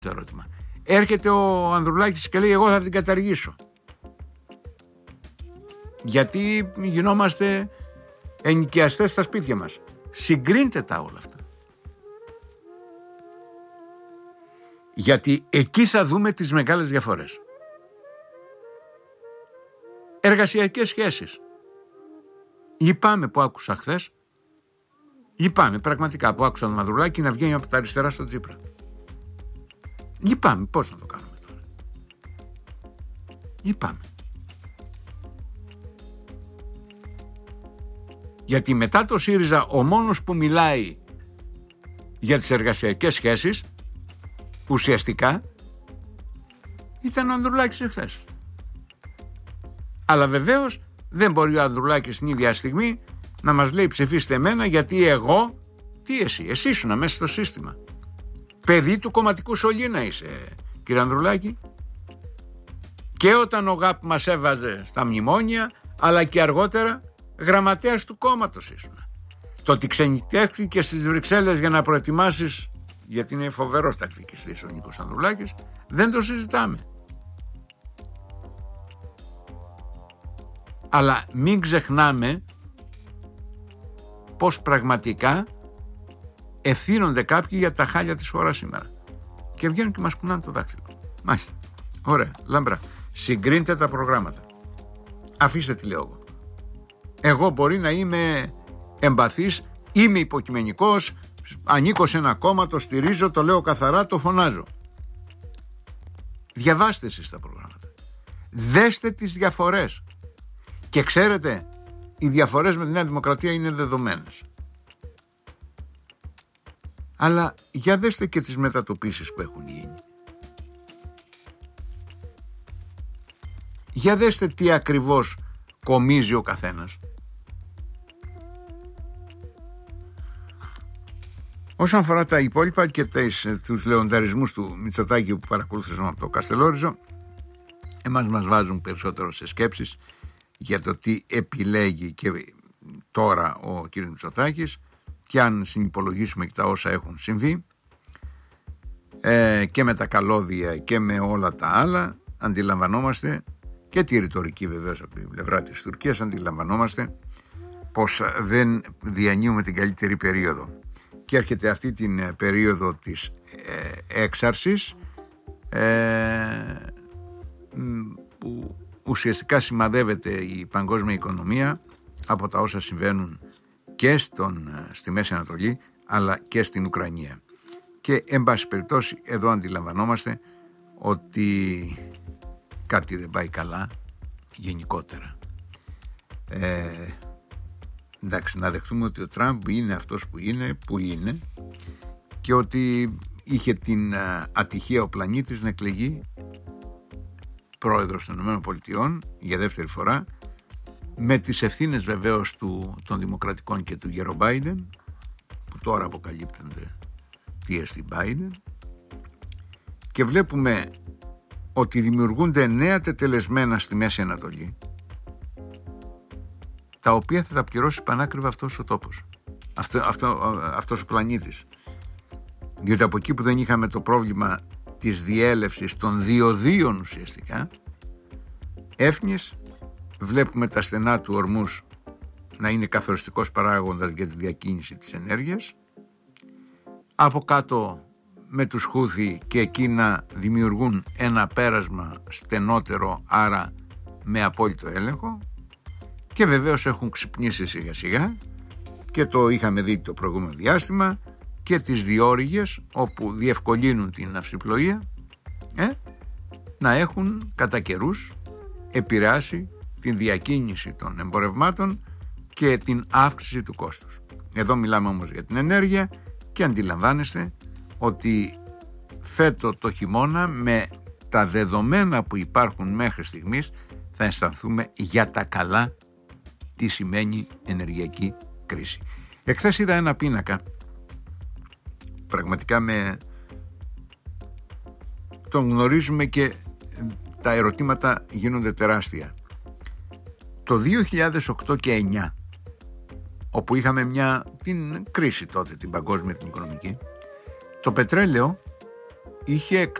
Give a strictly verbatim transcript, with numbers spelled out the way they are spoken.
το ερώτημα. Έρχεται ο Ανδρουλάκης και λέει εγώ θα την καταργήσω. Γιατί γινόμαστε ενοικιαστές στα σπίτια μας. Συγκρίντε τα όλα αυτά. Γιατί εκεί θα δούμε τις μεγάλες διαφορές. Εργασιακές σχέσεις. Λυπάμαι που άκουσα χθες. Λυπάμαι πραγματικά που άκουσα τον Μανδρουλάκη να βγαίνει από τα αριστερά στο Τσίπρα. Λυπάμαι. Πώς να το κάνουμε τώρα. Λυπάμαι. Γιατί μετά το ΣΥΡΙΖΑ ο μόνος που μιλάει για τις εργασιακές σχέσεις ουσιαστικά ήταν ο Ανδρουλάκης εχθές. Αλλά βεβαίως δεν μπορεί ο Ανδρουλάκης την ίδια στιγμή να μας λέει ψηφίστε εμένα γιατί εγώ, τι εσύ, εσύ ήσουνα μέσα στο σύστημα. Παιδί του κομματικού σωλήνα είσαι κύριε Ανδρουλάκη. Και όταν ο ΓΑΠ μας έβαζε στα μνημόνια αλλά και αργότερα γραμματέας του κόμματος ήσουνα. Το ότι ξενιτεύτηκε στις Βρυξέλλες για να προετοιμάσεις, γιατί είναι φοβερός τακτικιστής ο Νίκος Ανδρουλάκης, δεν το συζητάμε. Αλλά μην ξεχνάμε πως πραγματικά ευθύνονται κάποιοι για τα χάλια της χώρας σήμερα. Και βγαίνουν και μας κουνάνε το δάχτυλο. Μάλιστα. Ωραία, λαμπρά. Συγκρίνετε τα προγράμματα. Αφήστε τι λέω εγώ. Εγώ μπορεί να είμαι εμπαθής, είμαι υποκειμενικός, ανήκω σε ένα κόμμα, το στηρίζω, το λέω καθαρά, το φωνάζω. Διαβάστε εσείς τα προγράμματα. Δέστε τις διαφορές. Και ξέρετε, οι διαφορές με τη Νέα Δημοκρατία είναι δεδομένες. Αλλά για δέστε και τις μετατοπίσεις που έχουν γίνει. Για δέστε τι ακριβώς κομίζει ο καθένας. Όσον αφορά τα υπόλοιπα και τις, τους λεονταρισμούς του Μητσοτάκη που παρακολουθήσαμε από το Καστελόριζο, εμάς μας βάζουν περισσότερο σε σκέψεις για το τι επιλέγει και τώρα ο κ. Μητσοτάκης και αν συνυπολογίσουμε και τα όσα έχουν συμβεί ε, και με τα καλώδια και με όλα τα άλλα, αντιλαμβανόμαστε και τη ρητορική βεβαίως από την πλευρά της Τουρκίας, αντιλαμβανόμαστε πως δεν διανύουμε την καλύτερη περίοδο. Και έρχεται αυτή την περίοδο της ε, έξαρσης ε, που ουσιαστικά σημαδεύεται η παγκόσμια οικονομία από τα όσα συμβαίνουν και στον, στη Μέση Ανατολή αλλά και στην Ουκρανία. Και εν πάση περιπτώσει εδώ αντιλαμβανόμαστε ότι κάτι δεν πάει καλά γενικότερα. Ε, εντάξει, να δεχτούμε ότι ο Τραμπ είναι αυτός που είναι, που είναι και ότι είχε την ατυχία ο πλανήτης να εκλεγεί πρόεδρος των ΗΠΑ για δεύτερη φορά, με τις ευθύνες βεβαίως του, των Δημοκρατικών και του Γερο Μπάιντεν, που τώρα αποκαλύπτονται τι εστί Μπάιντεν, και βλέπουμε ότι δημιουργούνται νέα τετελεσμένα στη Μέση Ανατολή, τα οποία θα τα πληρώσει πανάκριβα αυτός ο τόπος, αυτό, αυτό, αυτός ο πλανήτης. Διότι από εκεί που δεν είχαμε το πρόβλημα της διέλευσης των διοδίων ουσιαστικά, έφνης, βλέπουμε τα στενά του ορμούς να είναι καθοριστικός παράγοντας για τη διακίνηση της ενέργειας. Από κάτω με τους Χούθι και εκείνα δημιουργούν ένα πέρασμα στενότερο, άρα με απόλυτο έλεγχο, και βεβαίως έχουν ξυπνήσει σιγά σιγά και το είχαμε δει το προηγούμενο διάστημα και τις διόρυγες όπου διευκολύνουν την ναυσιπλοεία ε, να έχουν κατά καιρούς επηρεάσει την διακίνηση των εμπορευμάτων και την αύξηση του κόστους. Εδώ μιλάμε όμως για την ενέργεια και αντιλαμβάνεστε ότι φέτο το χειμώνα με τα δεδομένα που υπάρχουν μέχρι στιγμής θα αισθανθούμε για τα καλά τι σημαίνει ενεργειακή κρίση. Εχθές είδα ένα πίνακα, πραγματικά με τον γνωρίζουμε και τα ερωτήματα γίνονται τεράστια. Το δύο χιλιάδες οκτώ και εννιά, όπου είχαμε μια την κρίση τότε, την παγκόσμια, την οικονομική, το πετρέλαιο είχε